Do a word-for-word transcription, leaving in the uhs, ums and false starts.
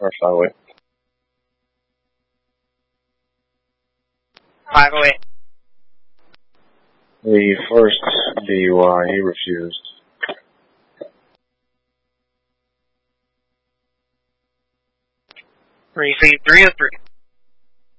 Or five oh eight. five oh eight. The first D U I, he refused. Received three oh three.